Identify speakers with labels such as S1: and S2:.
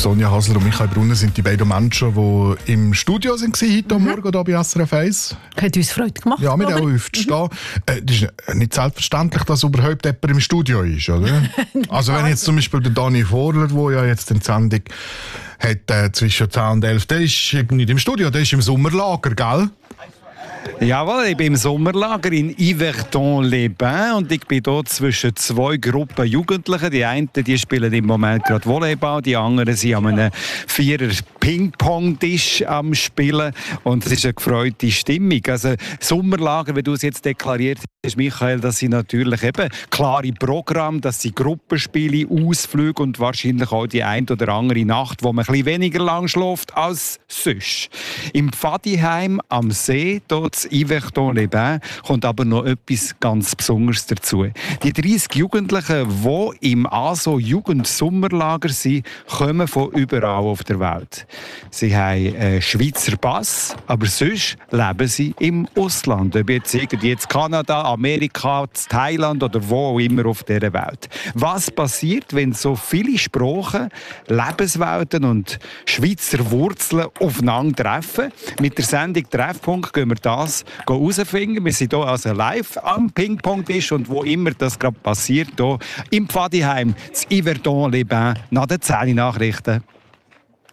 S1: Sonja Hasler und Michael Brunner sind die beiden Menschen, die im Studio waren heute Morgen hier bei SRF 1.
S2: Hat uns Freude gemacht.
S1: Ja, wir haben auch aufzustehen. Das ist nicht selbstverständlich, dass überhaupt jemand im Studio ist, oder? Also wenn jetzt zum Beispiel der Dani Vorler, der ja jetzt in die Sendung hat, zwischen 10 und 11, der ist nicht im Studio, der ist im Sommerlager, gell?
S3: Jawohl, ich bin im Sommerlager in Yverton-les-Bains und ich bin dort zwischen zwei Gruppen Jugendlichen. Die einen die spielen im Moment gerade Volleyball, die anderen sind an einem Vierer-Ping-Pong-Tisch am Spielen und es ist eine gefreute Stimmung. Also Sommerlager, wie du es jetzt deklariert hast, Michael, das sind natürlich eben klare Programme, das sind Gruppenspiele, Ausflüge und wahrscheinlich auch die ein oder andere Nacht, wo man ein bisschen weniger lang schläft als sonst. Im Pfadiheim am See, dort in Yverton-les-Bains, kommt aber noch etwas ganz Besonderes dazu. Die 30 Jugendlichen, die im ASO-Jugendsommerlager sind, kommen von überall auf der Welt. Sie haben einen Schweizer Pass, aber sonst leben sie im Ausland. Ob jetzt Kanada, Amerika, Thailand oder wo auch immer auf dieser Welt. Was passiert, wenn so viele Sprachen, Lebenswelten und Schweizer Wurzeln aufeinander treffen? Mit der Sendung «Treffpunkt» gehen wir das herausfinden. Wir sind hier also live am Ping-Pong-Tisch und wo immer das gerade passiert, hier im Pfadiheim, in Yverton-les-Bains, nach den 10 Nachrichten.